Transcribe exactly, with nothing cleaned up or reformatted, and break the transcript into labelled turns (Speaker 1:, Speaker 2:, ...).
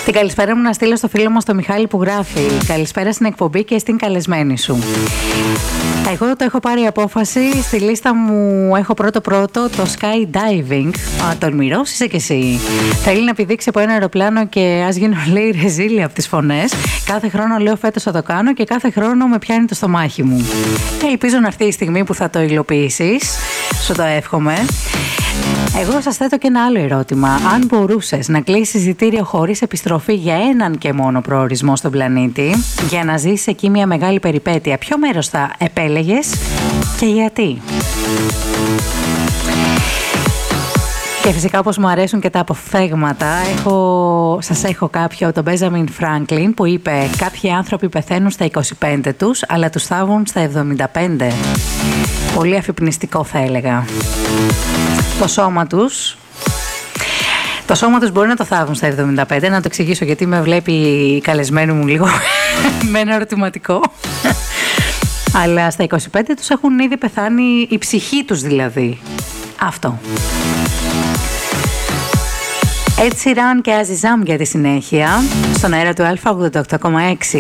Speaker 1: Την καλησπέρα μου να στείλω στο φίλο μας τον Μιχάλη που γράφει: καλησπέρα στην εκπομπή και στην καλεσμένη σου. Εγώ το έχω πάρει απόφαση. Στη λίστα μου έχω πρώτο-πρώτο το skydiving. Α, τολμηρός είσαι κι εσύ. Θέλει να πηδήξει από ένα αεροπλάνο και ας γίνω, λέει, ρεζίλια από τις φωνές. Κάθε χρόνο λέω φέτος θα το κάνω και κάθε χρόνο με πιάνει το στομάχι μου. Και ελπίζω να έρθει η στιγμή που θα το υλοποιήσεις. Σου το εύχομαι. Εγώ σας θέτω και ένα άλλο ερώτημα. Αν μπορούσες να κλείσεις εισιτήριο χωρίς επιστροφή για έναν και μόνο προορισμό στον πλανήτη, για να ζήσεις εκεί μια μεγάλη περιπέτεια, ποιο μέρος θα επέλεγες και γιατί? Και φυσικά, όπως μου αρέσουν και τα αποφθέγματα, έχω, σας έχω κάποιο, τον Μπέντζαμιν Φράγκλιν, που είπε: κάποιοι άνθρωποι πεθαίνουν στα είκοσι πέντε τους, αλλά τους θάβουν στα εβδομήντα πέντε. Πολύ αφυπνιστικό θα έλεγα. Το σώμα τους Το σώμα τους μπορεί να το θάβουν στα εβδομήντα πέντε. Να το εξηγήσω, γιατί με βλέπει η καλεσμένη μου λίγο με ένα ερωτηματικό. Αλλά στα είκοσι πέντε τους έχουν ήδη πεθάνει, η ψυχή τους δηλαδή. Αυτό. Ed Sheeran και Azizam για τη συνέχεια στον αέρα του Α ογδόντα οκτώ κόμμα έξι.